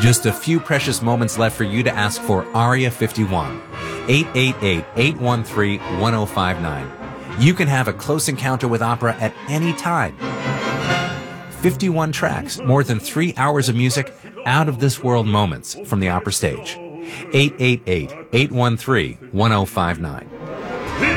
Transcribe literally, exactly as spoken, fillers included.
Just a few precious moments left for you to ask for Aria fifty-one. eight eight eight, eight one three, one zero five nine. You can have a close encounter with opera at any time. fifty-one tracks, more than three hours of music, out-of-this-world moments from the opera stage. eight eight eight, eight one three, one zero five nine.